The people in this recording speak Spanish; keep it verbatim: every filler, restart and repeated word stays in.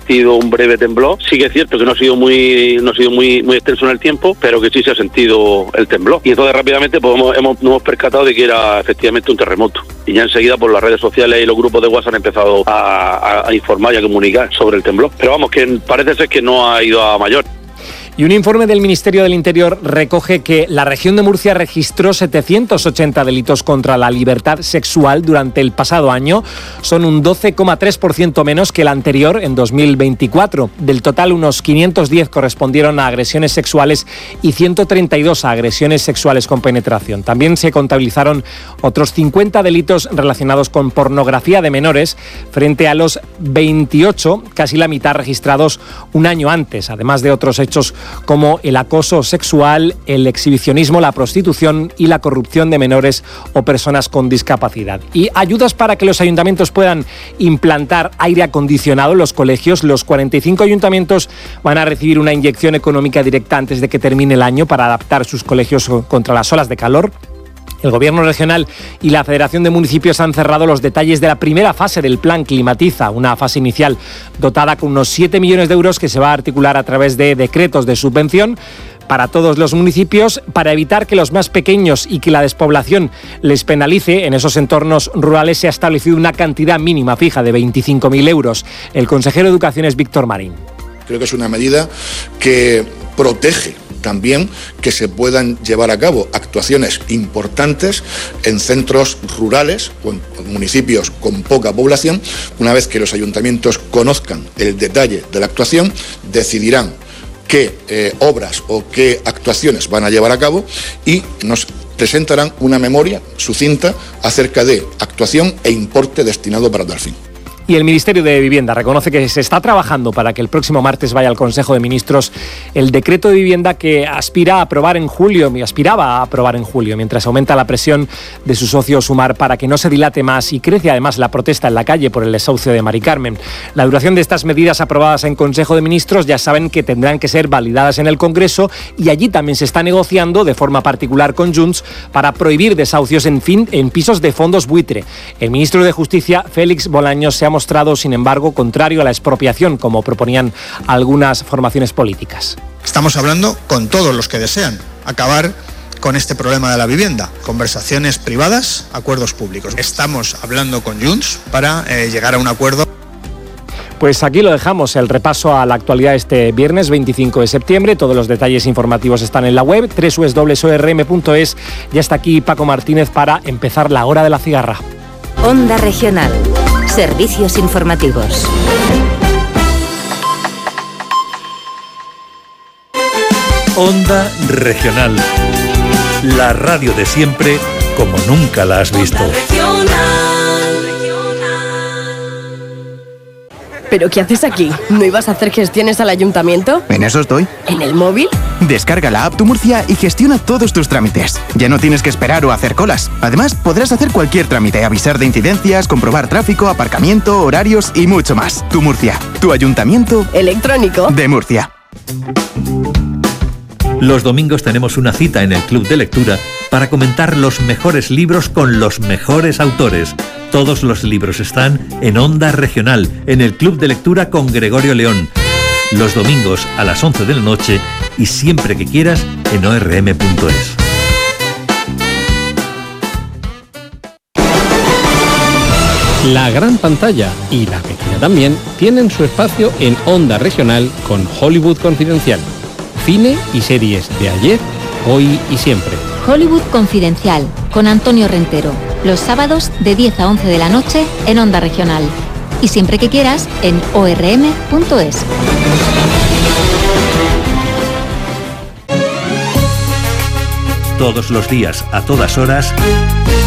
sentido un breve temblor. Sí que es cierto que no ha sido muy no ha sido muy muy extenso en el tiempo, pero que sí se ha sentido el temblor. Y entonces rápidamente pues, hemos, hemos, nos hemos percatado de que era efectivamente un terremoto. Y ya enseguida por las redes sociales y los grupos de WhatsApp han empezado a, a, a informar y a comunicar sobre el temblor. Pero vamos, que parece ser que no ha ido a mayor. Y un informe del Ministerio del Interior recoge que la región de Murcia registró setecientos ochenta delitos contra la libertad sexual durante el pasado año. Son un doce coma tres por ciento menos que el anterior, en dos mil veinticuatro. Del total, unos quinientos diez correspondieron a agresiones sexuales y ciento treinta y dos a agresiones sexuales con penetración. También se contabilizaron otros cincuenta delitos relacionados con pornografía de menores, frente a los veintiocho, casi la mitad, registrados un año antes, además de otros hechos como el acoso sexual, el exhibicionismo, la prostitución y la corrupción de menores o personas con discapacidad. Y ayudas para que los ayuntamientos puedan implantar aire acondicionado en los colegios. Los cuarenta y cinco ayuntamientos van a recibir una inyección económica directa antes de que termine el año para adaptar sus colegios contra las olas de calor. El Gobierno regional y la Federación de Municipios han cerrado los detalles de la primera fase del Plan Climatiza, una fase inicial dotada con unos siete millones de euros que se va a articular a través de decretos de subvención para todos los municipios, para evitar que los más pequeños y que la despoblación les penalice. En esos entornos rurales se ha establecido una cantidad mínima fija de veinticinco mil euros. El consejero de Educación es Víctor Marín. Creo que es una medida que protege también que se puedan llevar a cabo actuaciones importantes en centros rurales o en municipios con poca población. Una vez que los ayuntamientos conozcan el detalle de la actuación, decidirán qué eh, obras o qué actuaciones van a llevar a cabo y nos presentarán una memoria sucinta acerca de actuación e importe destinado para tal fin. Y el Ministerio de Vivienda reconoce que se está trabajando para que el próximo martes vaya al Consejo de Ministros el decreto de vivienda que aspira a aprobar en julio, aspiraba a aprobar en julio, mientras aumenta la presión de su socio Sumar para que no se dilate más y crece además la protesta en la calle por el desahucio de Mari Carmen. La duración de estas medidas aprobadas en Consejo de Ministros ya saben que tendrán que ser validadas en el Congreso y allí también se está negociando de forma particular con Junts para prohibir desahucios en, fin, en pisos de fondos buitre. El ministro de Justicia, Félix Bolaños, se ha mostrado, sin embargo, contrario a la expropiación, como proponían algunas formaciones políticas. Estamos hablando con todos los que desean acabar con este problema de la vivienda. Conversaciones privadas, acuerdos públicos. Estamos hablando con Junts para eh, llegar a un acuerdo. Pues aquí lo dejamos, el repaso a la actualidad este viernes veinticinco de septiembre. Todos los detalles informativos están en la web doble u doble u doble u punto o r m punto es. Ya está aquí Paco Martínez para empezar la hora de la cigarra. Onda Regional. Servicios informativos. Onda Regional. La radio de siempre, como nunca la has visto. ¿Pero qué haces aquí? ¿No ibas a hacer gestiones al ayuntamiento? En eso estoy. ¿En el móvil? Descarga la app Tu Murcia y gestiona todos tus trámites. Ya no tienes que esperar o hacer colas. Además, podrás hacer cualquier trámite, avisar de incidencias, comprobar tráfico, aparcamiento, horarios y mucho más. Tu Murcia, tu ayuntamiento electrónico de Murcia. Los domingos tenemos una cita en el Club de Lectura para comentar los mejores libros con los mejores autores. Todos los libros están en Onda Regional, en el Club de Lectura con Gregorio León. Los domingos a las once de la noche y siempre que quieras en o r m punto es. La gran pantalla y la pequeña también tienen su espacio en Onda Regional con Hollywood Confidencial. Cine y series de ayer, hoy y siempre. Hollywood Confidencial con Antonio Rentero. Los sábados de diez a once de la noche en Onda Regional. Y siempre que quieras en o r m punto es. Todos los días, a todas horas,